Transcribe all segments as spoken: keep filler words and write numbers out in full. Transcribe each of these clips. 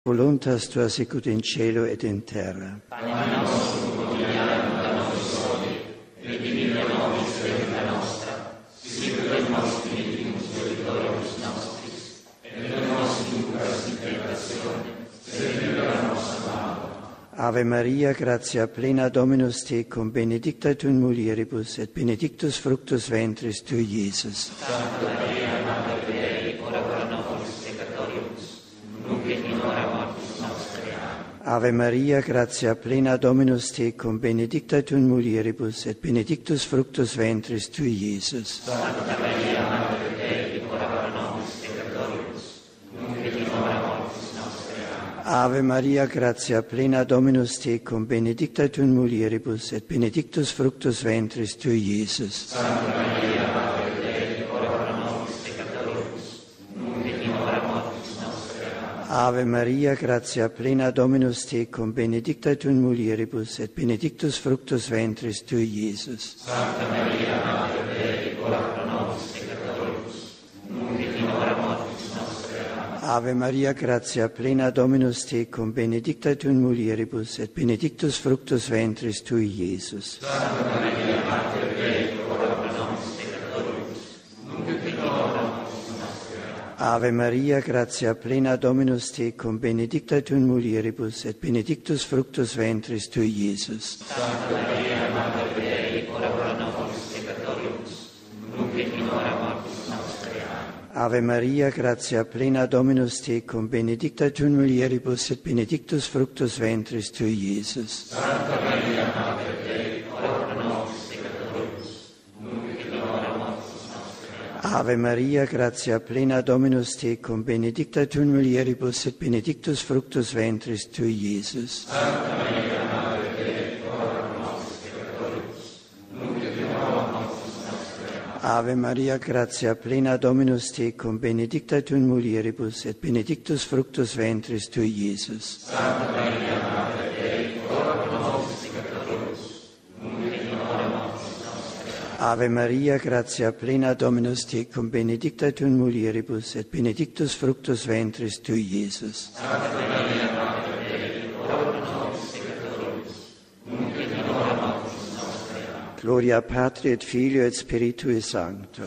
voluntas tua sicut in cielo et in terra. Pane nostrum quotidianum da nobis hodie, et dimitte nobis debita nostra, sicut et nos dimittimus debitoribus nostris, et non nos inducas in tentatione, sed libera nos a malo. Ave Maria, gratia plena Dominus tecum, benedicta tu in mulieribus, et benedictus fructus ventris tui, Iesus. Santa Maria, Mater Dei, ora pro nobis peccatoribus, nunc et in hora mortis nostre. Amen. Ave Maria, gratia plena Dominus tecum, benedicta tu in mulieribus, et benedictus fructus ventris tui, Iesus. Santa Maria, Mater Dei, ora pro nobis peccatoribus, nunc et in hora mortis nostre. Amen. Ave Maria, gratia plena Dominus tecum, benedicta tu in mulieribus, et benedictus fructus ventris tui, Iesus. Santa Maria, Mater Dei, ora pro nobis peccatoribus, nunc et in hora mortis nostre. Amen. Ave Maria, gratia plena Dominus tecum, benedicta tu in mulieribus, et benedictus fructus ventris tui, Iesus. Santa Maria, Mater Dei, ora pro nobis peccatoribus, nunc et in hora mortis nostre. Amen. Ave Maria, gratia plena Dominus tecum, benedicta tu in mulieribus, et benedictus fructus ventris tui, Iesus. Santa Maria, Mater Dei, ora pro nobis peccatoribus, nunc et in hora mortis nostre. Amen. Ave Maria, gratia plena Dominus tecum, benedicta tu in mulieribus, et benedictus fructus ventris tui, Iesus. Santa Maria, Mater Dei, ora pro nobis peccatoribus, nunc et in hora mortis nostre. Amen. Ave Maria, gratia plena Dominus tecum, benedicta tu in mulieribus, et benedictus fructus ventris tui, Iesus. Santa Maria, Mater Dei, ora pro nobis peccatoribus, nunc et in hora mortis nostre. Amen. Ave Maria, gratia plena Dominus tecum, benedicta tu in mulieribus, et benedictus fructus ventris tui, Iesus. Santa Maria, Mater Dei, ora pro nobis peccatoribus, nunc et in hora mortis nostre. Amen. Ave Maria, gratia plena Dominus tecum, benedicta tu in mulieribus, et benedictus fructus ventris tui, Iesus. Santa Maria, Mater Dei, ora pro nobis peccatoribus, nunc et in hora mortis nostre. Amen. Ave Maria, gratia plena Dominus tecum, benedicta tu in mulieribus, et benedictus fructus ventris tui, Iesus. Santa Maria, Mater Dei, ora pro nobis peccatoribus, nunc et in hora mortis nostre. Amen. Gloria Patri et Filio et Spiritui Sancto.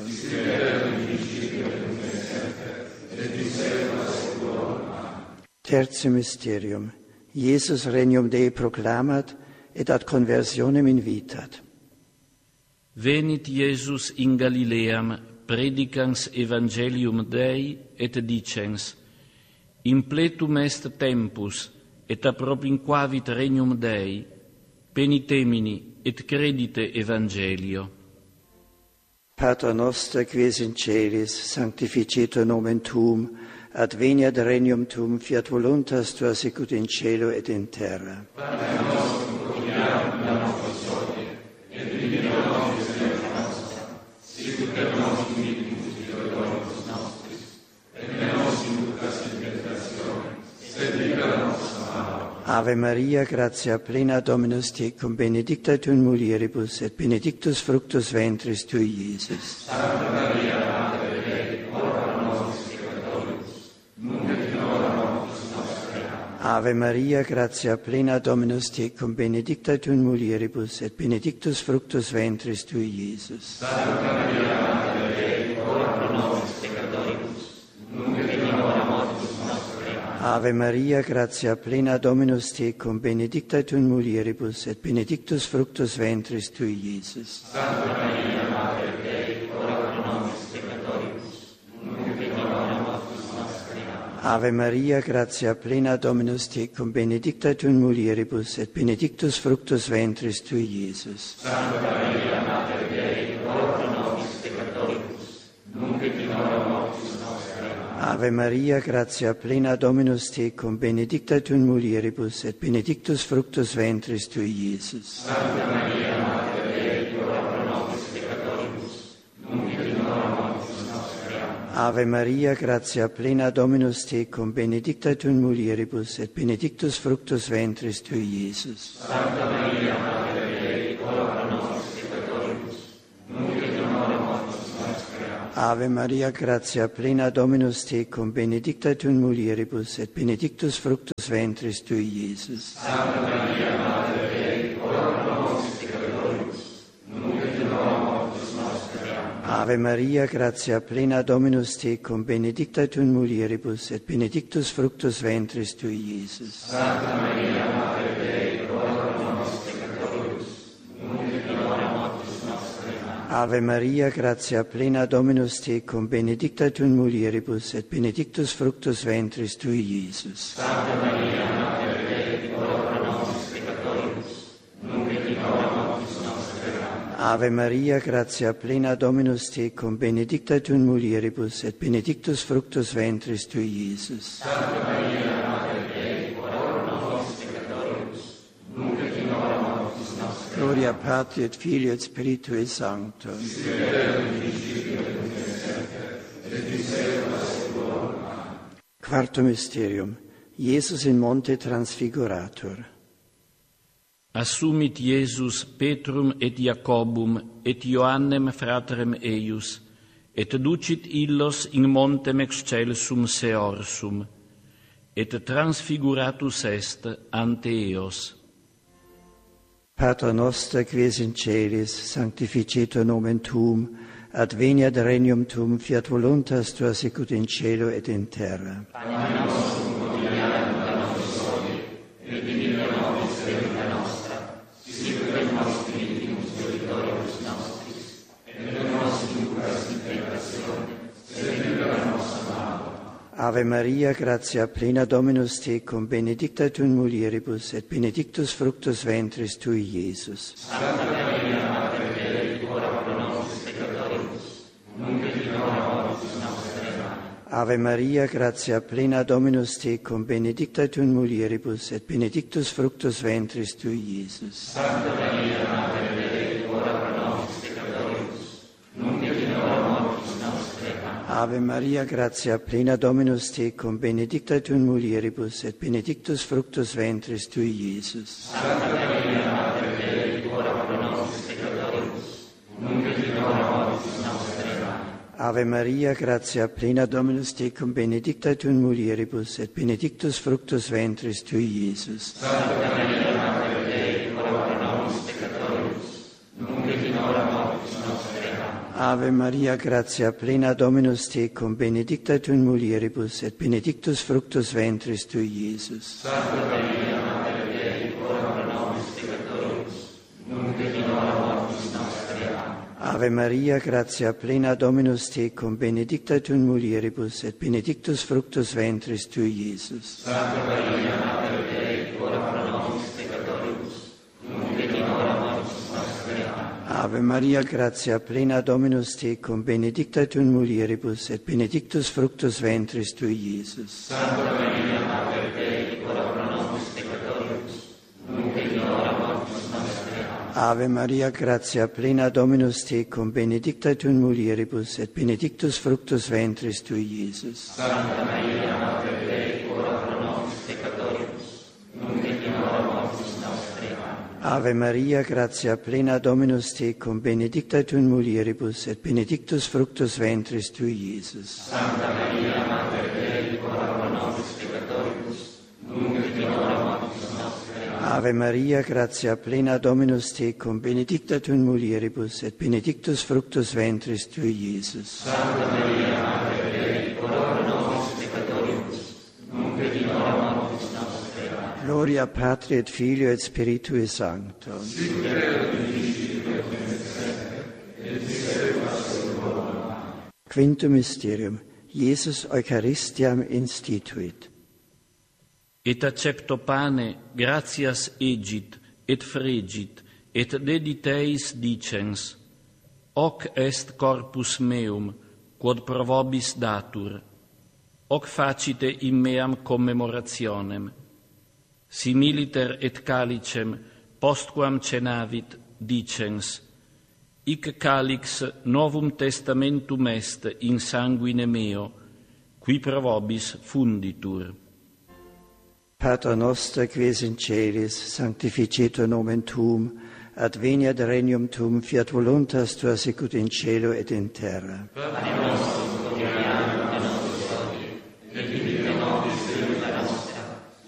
Tertium Mysterium. Jesus regnum Dei proclamat, et ad conversionem invitat. Venit Iesus in Galileam, predicans evangelium Dei, et dicens, impletum est tempus, et appropinquavit regnum Dei, penitemini et credite evangelio. Pater noster, qui es in celis, sanctificetur nomen tuum, adveniat regnum tuum, fiat voluntas tua sicut in cielo et in terra. Pane nostrum quotidianum da nobis hodie, et dimitte nobis debita nostra, sicut et nos dimittimus debitoribus nostris, et ne nos inducas in tentatione, sed libera nos a malo. Ave Maria, gratia plena Dominus tecum, benedicta tu in mulieribus, et benedictus fructus ventris tui, Iesus. Santa Maria, Mater Dei, ora pro nobis peccatoribus, nunc et in hora mortis nostre. Amen. Ave Maria, gratia plena Dominus tecum, benedicta tu in mulieribus, et benedictus fructus ventris tui, Iesus. Santa Maria, Mater Dei, ora pro nobis peccatoribus, nunc et in hora mortis nostre. Amen. Ave Maria, gratia plena Dominus tecum, benedicta tu in mulieribus, et benedictus fructus ventris tui, Iesus. Santa Maria, Mater Dei, ora pro nobis peccatoribus, nunc et in hora mortis nostre. Amen. Ave Maria, gratia plena Dominus tecum, benedicta tu in mulieribus, et benedictus fructus ventris tui, Iesus. Santa Maria, Mater Dei, ora pro nobis peccatoribus, nunc et in hora mortis nostre. Amen. Ave Maria, gratia plena Dominus tecum, benedicta tu in mulieribus, et benedictus fructus ventris tui, Iesus. Santa Maria, Mater Dei, ora pro nobis peccatoribus, nunc et in hora mortis nostre. Amen. Ave Maria, gratia plena Dominus tecum, benedicta tu in mulieribus, et benedictus fructus ventris tui, Iesus. Santa Maria, Mater Dei, ora pro nobis peccatoribus, nunc et in hora mortis nostre. Amen. Ave Maria, gratia plena, Dominus tecum, benedicta tu in mulieribus, et benedictus fructus ventris tui, Iesus. Santa Maria, Mater Dei, ora pro nobis peccatoribus, nunc et in hora mortis nostre. Ave Maria, gratia plena, Dominus tecum, benedicta tu in mulieribus, et benedictus fructus ventris tui, Iesus. Santa Maria, Mater Dei, ora pro nobis peccatoribus, nunc et in hora mortis nostre. Ave Maria, gratia plena, Dominus tecum, benedicta tu in mulieribus, et benedictus fructus ventris tui, Iesus. Santa Maria, Mater Dei, ora pro nobis peccatoribus, nunc et in hora mortis nostre. Ave Maria, gratia plena, Dominus tecum, benedicta tu in mulieribus, et benedictus fructus ventris tui, Iesus. Santa Maria, Mater Dei, ora pro nobis peccatoribus, nunc et in hora mortis nostre. Gloria Patri et Filio et Spiritui Sancto. Quarto Mysterium. Jesus in monte transfigurator. Assumit Iesus Petrum et Jacobum et Ioannem fratrem eius, et ducit illos in montem excelsum seorsum, et transfiguratus est ante eos. Pater noster, qui es in celis, sanctificetur nomen tuum, adveniat regnum tuum, fiat voluntas tua sicut in cielo et in terra. Panem nostrum quotidianum da nobis hodie, et dimitte nobis debita nostra, sicut et nos dimitimus debitoribus nostris, et non nos inducas in tentatione, sed libera nos a malo. Ave Maria, gratia plena, Dominus tecum, benedicta tu in mulieribus, et benedictus fructus ventris tui, Iesus. Santa Maria, Mater Dei, ora pro nobis peccatoribus, nunc et in hora mortis nostre. Ave Maria, gratia plena, Dominus tecum, benedicta tu in mulieribus, et benedictus fructus ventris tui, Iesus. Santa Maria, Mater Dei, ora pro nobis peccatoribus, nunc et in hora mortis nostre. Ave Maria, gratia plena, Dominus tecum, benedicta tu in mulieribus, et benedictus fructus ventris tui, Iesus. Santa Maria, Mater Dei, ora pro nobis peccatoribus, nunc et in hora mortis nostre. Ave Maria, gratia plena, Dominus tecum, benedicta tu in mulieribus, et benedictus fructus ventris tui, Iesus. Santa Maria, Mater Dei, ora pro nobis peccatoribus, nunc et in hora mortis nostre. Ave Maria, gratia plena, Dominus tecum, benedicta tu in mulieribus, et benedictus fructus ventris tui, Iesus. Santa Maria, Mater Dei, ora pro nobis peccatoribus, nunc et in hora mortis nostre. Ave Maria, gratia plena, Dominus tecum, benedicta tu in mulieribus, et benedictus fructus ventris tui, Iesus. Santa Maria, Mater Dei, ora pro nobis peccatoribus, nunc et in hora mortis nostre. Ave Maria, gratia plena, Dominus tecum, benedicta tu in mulieribus, et benedictus fructus ventris tui, Iesus. Santa Maria, Mater Dei, ora pro nobis peccatoribus, nunc et in hora mortis nostre. Ave Maria, gratia plena, Dominus tecum, benedicta tu in mulieribus, et benedictus fructus ventris tui, Iesus. Santa Maria, Mater Dei, ora pro nobis peccatoribus, nunc et in hora mortis nostre. Ave Maria, gratia plena, Dominus tecum, benedicta tu in mulieribus, et benedictus fructus ventris tui, Iesus. Santa Maria, Mater Dei, ora pro nobis peccatoribus, nunc et in hora mortis nostre. Ave Maria, gratia plena, Dominus tecum, benedicta tu in mulieribus, et benedictus fructus ventris tui, Iesus. Santa Maria, Mater Dei, ora pro nobis peccatoribus, nunc et in hora mortis nostre. Gloria Patri et Filio et Spiritui Sancto. Quintum Mysterium. Jesus Eucharistiam instituit. Et accepto pane, gratias egit, et fregit, et dediteis dicens, hoc est corpus meum, quod pro vobis datur, hoc facite in meam commemorationem. Similiter et calicem, postquam cenavit, dicens, hic calix novum testamentum est in sanguine meo, qui pro vobis funditur. Pater noster, qui es in celis, sanctificetur nomen tuum, adveniat regnum tuum, fiat voluntas tua sicut in cielo et in terra. Pane nostrum